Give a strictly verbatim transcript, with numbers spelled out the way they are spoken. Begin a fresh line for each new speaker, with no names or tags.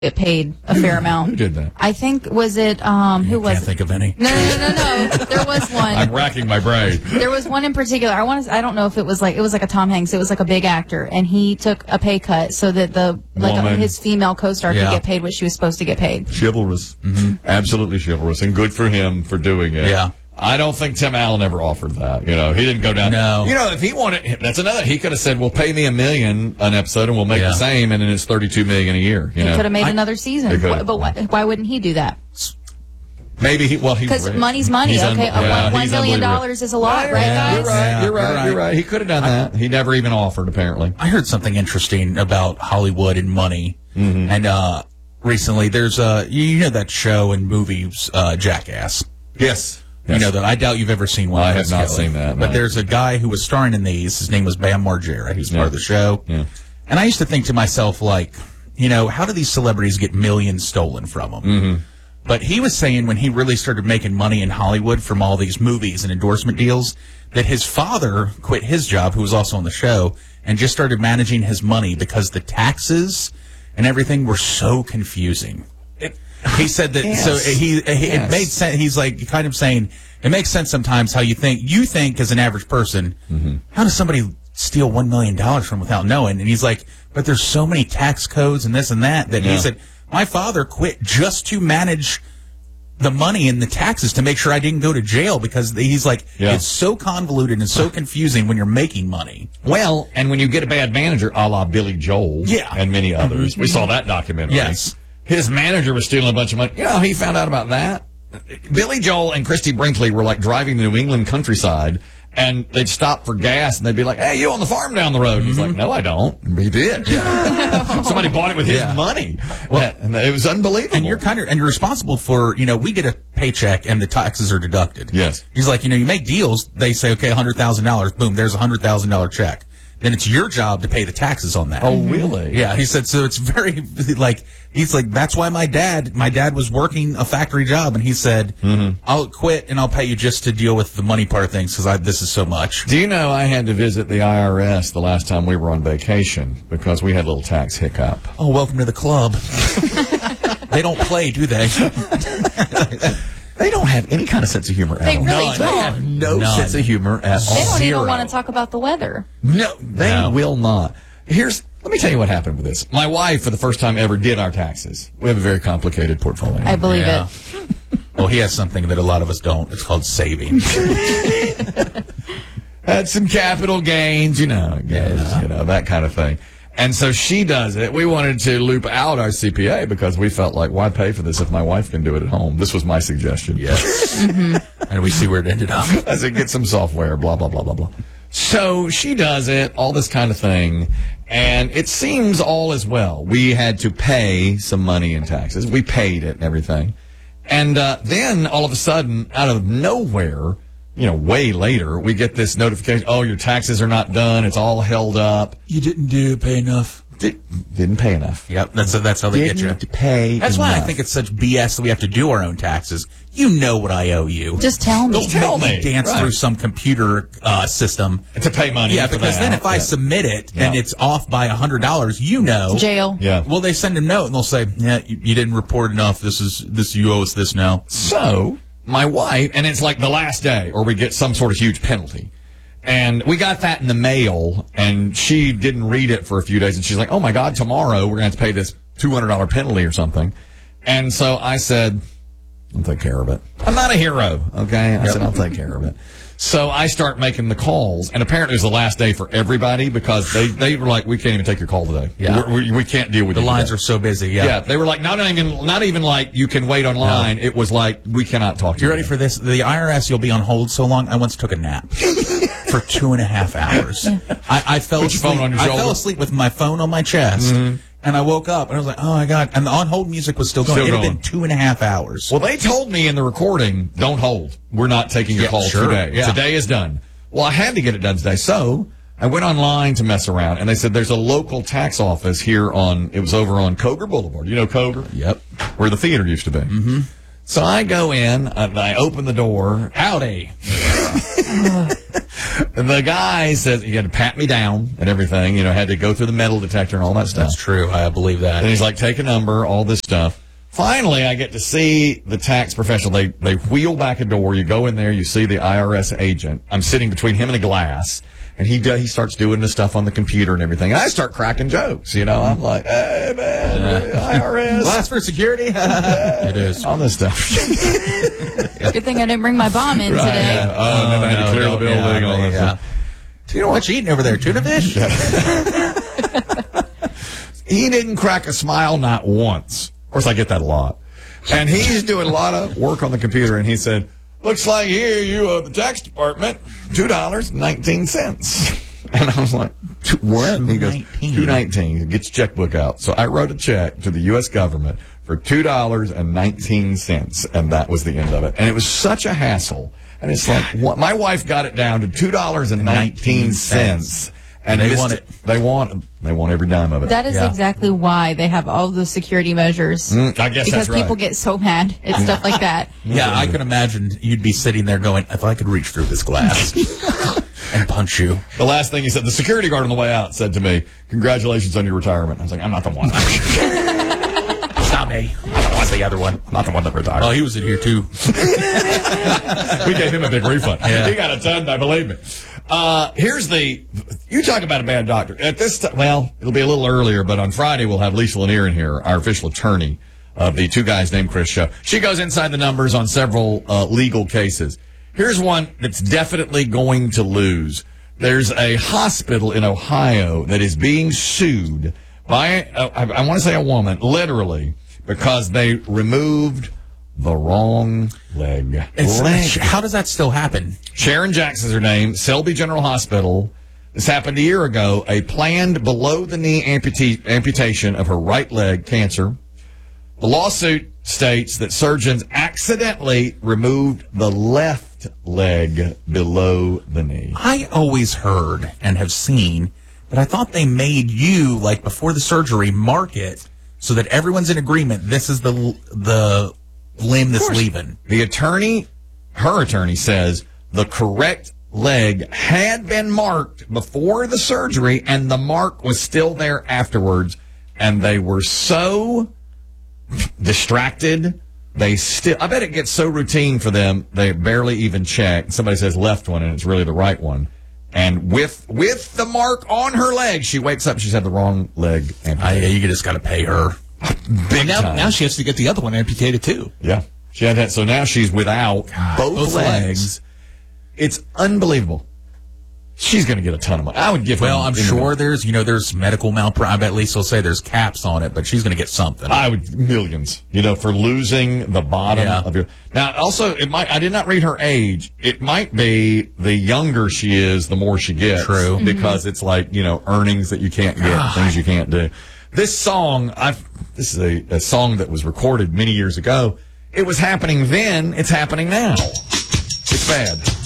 get paid a fair amount.
Who did that?
I think, was it, um, who
I
was
can't
it?
think of any.
No, no, no, no, no. There was one.
I'm racking my brain.
There was one in particular. I want to. I don't know if it was like it was like a Tom Hanks. It was like a big actor, and he took a pay cut so that the like
Woman.
his female co-star
Yeah.
could get paid what she was supposed to get paid.
Chivalrous. Mm-hmm. Absolutely chivalrous, and good for him for doing it.
Yeah.
I don't think Tim Allen ever offered that. You know, he didn't go down.
No.
You know, if he wanted, that's another. He could have said, "Well, pay me a million an episode, and we'll make
Yeah.
the same," and then it's thirty-two million a year. You
He
know,
could have made
I-
another
He
season,
could've.
Wh- but why, why wouldn't he do that?
maybe he. Well, he
Because money's money.
He's
Okay,
un-
uh,
yeah,
one, one
he's
million
unbelievable.
dollars is a lot,
Yeah,
right,
yeah,
guys?
You're right.
Yeah,
you're right.
you're
You're
right.
right. He could have done that. He never even offered. Apparently.
I heard something interesting about Hollywood and money,
Mm-hmm.
and uh, recently there's a you know that show and movies uh, Jackass.
Yes.
You know that I doubt you've ever seen one.
I
of
have
those,
not
Kelly.
seen that,
But
no.
there's a guy who was starring in these. His name was Bam Margera. He was part of the show.
Yeah.
And I used to think to myself, like, you know, how do these celebrities get millions stolen from them? Mm-hmm. But he was saying when he really started making money in Hollywood from all these movies and endorsement deals, that his father quit his job, who was also on the show, and just started managing his money because the taxes and everything were so confusing.
It-
He said that,
Yes.
so he, he
Yes.
it made sense. He's like kind of saying, it makes sense sometimes how you think, you think as an average person,
Mm-hmm.
how does somebody steal one million dollars from without knowing? And he's like, but there's so many tax codes and this and that, that
Yeah.
he said, my father quit just to manage the money and the taxes to make sure I didn't go to jail because he's like,
Yeah.
it's so convoluted and so confusing when you're making money.
Well, and when you get a bad manager, a la Billy Joel,
Yeah.
and many others, we saw that documentary.
Yes.
His manager was stealing a bunch of money. You know, how he found out about that. Billy Joel and Christy Brinkley were like driving the New England countryside, and they'd stop for gas, and they'd be like, "Hey, you on the farm down the road?" And he's like, "No, I don't." And he did. Somebody bought it with his
Yeah.
money. Well, and it was unbelievable.
And you're kind of, and you're responsible for, you know, we get a paycheck and the taxes are deducted.
Yes.
He's like, you know, you make deals, they say, okay, one hundred thousand dollars, boom, there's a one hundred thousand dollars check. Then it's your job to pay the taxes on that.
Oh, really?
Yeah, he said, so it's very, like, he's like, that's why my dad, my dad was working a factory job, and he said,
Mm-hmm.
I'll quit and I'll pay you just to deal with the money part of things, because this is so much.
Do you know I had to visit the I R S the last time we were on vacation because we had a little tax hiccup?
Oh, welcome to the club. They don't play, do they?
They don't have any kind of sense of humor at
They
all.
really
None.
don't.
They have no
None.
sense of humor at all.
They don't
Zero.
even want to talk about the weather.
No, they
No.
will not. Here's, let me tell you what happened with this. My wife, for the first time ever, did our taxes. We have a very complicated portfolio.
I believe
Yeah.
it.
Well, he has something that a lot of us don't. It's called saving.
Had some capital gains, you know, it goes, you know, that kind of thing. And so she does it. We wanted to loop out our C P A because we felt like, why pay for this if my wife can do it at home? This was my suggestion.
Yes. And we see where it ended up.
I said, get some software, blah, blah, blah, blah, blah. So she does it, all this kind of thing, and it seems all is well. We had to pay some money in taxes. We paid it and everything. And uh, then, all of a sudden, out of nowhere, you know, way later, we get this notification, oh, your taxes are not done. It's all held up.
You didn't do pay enough.
Did, didn't pay enough.
Yep, that's that's how they get you.
Didn't pay
That's why I
enough.
think it's such B S that we have to do our own taxes. You know what I owe you.
Just tell me.
Don't
tell
make
me.
dance
Right.
through some computer uh, system.
To pay money.
Yeah,
for
because
that.
then if I
Yeah.
submit it and
Yeah.
it's off by a hundred dollars, you know.
Jail.
Yeah.
Well, they send a note and they'll say, "Yeah, you, you didn't report enough. This is this. You owe us this now."
So, my wife, and it's like the last day, or we get some sort of huge penalty. And we got that in the mail, and she didn't read it for a few days, and she's like, oh my God, tomorrow we're going to have to pay this two hundred dollars penalty or something. And so I said, I'll take care of it. I'm not a hero, okay? I said, I'll take care of it. So I start making the calls, and apparently it was the last day for everybody because they, they were like, we can't even take your call today.
Yeah.
We're, we, we can't deal with
The
you
lines
today.
are so busy. Yeah.
Yeah, they were like, not even, not even like you can wait online. It was like, we cannot talk to
You
you.
ready for this? The I R S, you'll be on hold so long. I once took a nap for two and a half hours. I, I fell
Put your
asleep.
phone on your
I
shoulder.
fell asleep with my phone on my chest, and I woke up and I was like, "Oh my God!" And the on hold music was still going.
Still
it had
going.
been two and a half hours.
Well, they told me in the recording, don't hold. We're not taking your
Yeah,
call
sure,
today.
yeah.
Today is done. Well, I had to get it done today. So I went online to mess around, and they said there's a local tax office here on, it was over on Coger Boulevard. You know Coger?
Yep.
Where the theater used to be. Mm-hmm. So I go in, and I open the door. Howdy. The guy says he had to pat me down and everything, you know, had to go through the metal detector and all that stuff.
That's true. I believe that.
And he's like, take a number, all this stuff. Finally, I get to see the tax professional. They they wheel back a door. You go in there, you see the I R S agent. I'm sitting between him and a glass, and he do, he starts doing the stuff on the computer and everything. And I start cracking jokes, you know. I'm like, hey, man, I R S.
Glass for security? It is.
All this stuff.
Good thing I didn't bring my bomb in
Right,
today.
yeah. Oh, and then I had to clear the building.
Yeah,
all that
yeah.
stuff.
Do you know what you eating over there? Tuna fish?
He didn't crack a smile, not once. Of course, I get that a lot. And he's doing a lot of work on the computer, and he said, looks like here you owe the tax department two dollars and nineteen cents. And I was like, what? And he goes, two nineteen. He gets checkbook out. So I wrote a check to the U S government for two dollars and nineteen cents, and that was the end of it. And it was such a hassle. And it's like, what, my wife got it down to two dollars and nineteen cents. And
they
missed
want it.
They want They want every dime of it.
That is
Yeah.
exactly why they have all the security measures.
Mm, I guess
because
that's right.
people get so mad at stuff like that.
Yeah, I can imagine you'd be sitting there going, if I could reach through this glass and punch you.
The last thing he said, the security guard on the way out said to me, congratulations on your retirement. I was like, I'm not the one.
It's not me. I want the other one.
I'm not the one that retired.
Oh, he was in here too.
We gave him a big refund.
Yeah.
He got a ton, I believe me. Uh, here's the, you talk about a bad doctor. At this time, well, it'll be a little earlier, but on Friday we'll have Lisa Lanier in here, our official attorney of the Two Guys Named Chris show. She goes inside the numbers on several uh, legal cases. Here's one that's definitely going to lose. There's a hospital in Ohio that is being sued by, uh, I, I want to say a woman, literally, because they removed the wrong leg.
It's,
leg.
how does that still happen?
Sharon Jackson's her name, Selby General Hospital. This happened a year ago. A planned below-the-knee amputa- amputation of her right leg, cancer. The lawsuit states that surgeons accidentally removed the left leg below the knee.
I always heard and have seen, but I thought they made you, like before the surgery, mark it so that everyone's in agreement. This is the the limb that's leaving.
The attorney, her attorney says the correct leg had been marked before the surgery and the mark was still there afterwards. And they were so distracted. They still, I bet it gets so routine for them, they barely even check. Somebody says left one and it's really the right one. And with, with the mark on her leg, she wakes up, she's had the wrong leg amputated.
I, you just got to pay her.
Big
Now,
time.
now she has to get the other one amputated too.
Yeah. She had that. So now she's without both,
both
legs.
legs.
It's unbelievable. She's going to get a ton of money. I would give her.
Well, I'm
you know,
sure there's, you know, there's medical malpractice. I bet Lisa will say there's caps on it, but she's going to get something.
I would millions, you know, for losing the bottom
Yeah.
of your. Now, also, it might. I did not read her age. It might be the younger she is, the more she gets.
True.
Because it's like, you know, earnings that you can't get, things you can't do. This song, I've. This is a, a song that was recorded many years ago. It was happening then. It's happening now. It's bad.